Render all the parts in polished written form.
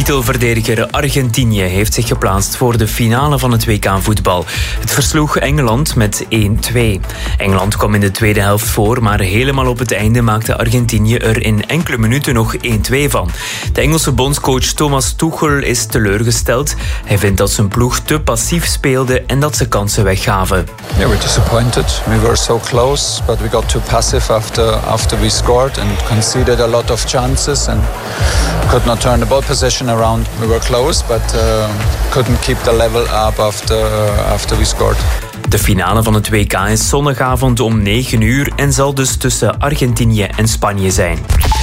Titelverdediger Argentinië heeft zich geplaatst voor de finale van het WK voetbal. Het versloeg Engeland met 1-2. Engeland kwam in de tweede helft voor, maar helemaal op het einde maakte Argentinië er in enkele minuten nog 1-2 van. De Engelse bondscoach Thomas Tuchel is teleurgesteld. Hij vindt dat zijn ploeg te passief speelde en dat ze kansen weggaven. Yeah, we're disappointed. We were so close, but we got too passive after we scored and conceded a lot of chances and could not turn the ball possession around. We were close, but couldn't keep the level up after we scored. De finale van het WK is zondagavond om 9 uur en zal dus tussen Argentinië en Spanje zijn.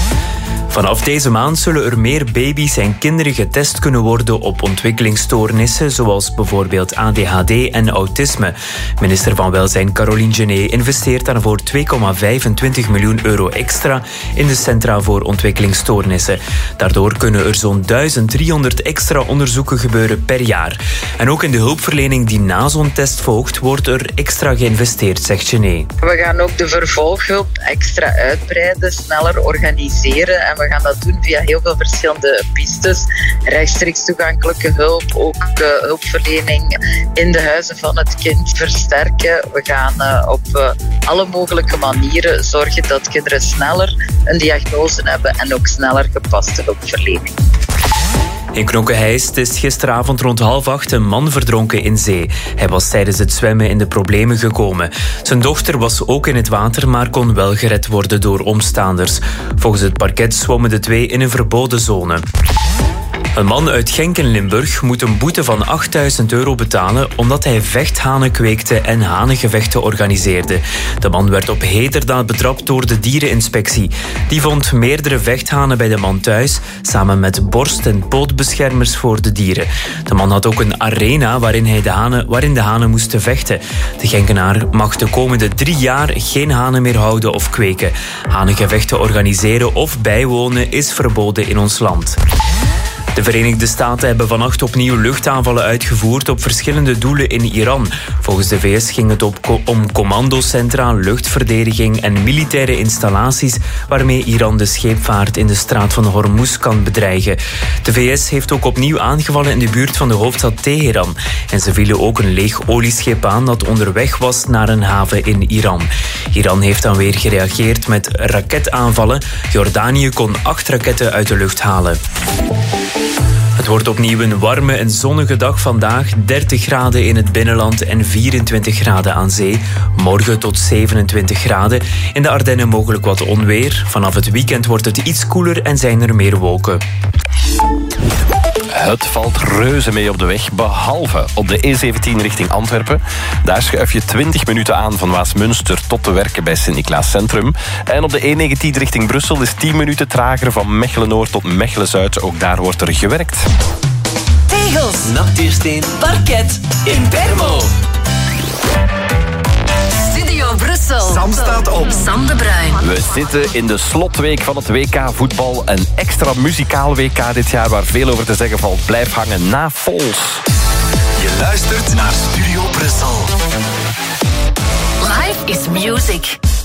Vanaf deze maand zullen er meer baby's en kinderen getest kunnen worden op ontwikkelingsstoornissen, zoals bijvoorbeeld ADHD en autisme. Minister van Welzijn Caroline Genet investeert daarvoor €2,25 miljoen extra in de Centra voor Ontwikkelingsstoornissen. Daardoor kunnen er zo'n 1300 extra onderzoeken gebeuren per jaar. En ook in de hulpverlening die na zo'n test volgt, wordt er extra geïnvesteerd, zegt Genet. We gaan ook de vervolghulp extra uitbreiden, sneller organiseren en we gaan dat doen via heel veel verschillende pistes. Rechtstreeks toegankelijke hulp, ook hulpverlening in de huizen van het kind versterken. We gaan op alle mogelijke manieren zorgen dat kinderen sneller een diagnose hebben en ook sneller gepaste hulpverlening. In Knokke-Heist is gisteravond rond 7:30 een man verdronken in zee. Hij was tijdens het zwemmen in de problemen gekomen. Zijn dochter was ook in het water, maar kon wel gered worden door omstaanders. Volgens het parket zwommen de twee in een verboden zone. Een man uit Genk in Limburg moet een boete van €8.000 betalen omdat hij vechthanen kweekte en hanengevechten organiseerde. De man werd op heterdaad betrapt door de diereninspectie. Die vond meerdere vechthanen bij de man thuis, samen met borst- en pootbeschermers voor de dieren. De man had ook een arena waarin de hanen moesten vechten. De Genkenaar mag de komende 3 jaar geen hanen meer houden of kweken. Hanengevechten organiseren of bijwonen is verboden in ons land. De Verenigde Staten hebben vannacht opnieuw luchtaanvallen uitgevoerd op verschillende doelen in Iran. Volgens de VS ging het om commandocentra, luchtverdediging en militaire installaties waarmee Iran de scheepvaart in de straat van Hormuz kan bedreigen. De VS heeft ook opnieuw aangevallen in de buurt van de hoofdstad Teheran. En ze vielen ook een leeg olieschip aan dat onderweg was naar een haven in Iran. Iran heeft dan weer gereageerd met raketaanvallen. Jordanië kon 8 raketten uit de lucht halen. Het wordt opnieuw een warme en zonnige dag vandaag. 30 graden in het binnenland en 24 graden aan zee. Morgen tot 27 graden. In de Ardennen mogelijk wat onweer. Vanaf het weekend wordt het iets koeler en zijn er meer wolken. Het valt reuze mee op de weg, behalve op de E17 richting Antwerpen. Daar schuif je 20 minuten aan van Waasmunster tot te werken bij Sint-Niklaas Centrum. En op de E19 richting Brussel is 10 minuten trager van Mechelen-Noord tot Mechelen-Zuid. Ook daar wordt er gewerkt. Tegels, nachtuursteen, parket, Impermo. Brussel. Sam staat op. Sam de Bruin. We zitten in de slotweek van het WK voetbal. Een extra muzikaal WK dit jaar waar veel over te zeggen valt. Blijf hangen na Vols. Je luistert naar Studio Brussel. Life is music.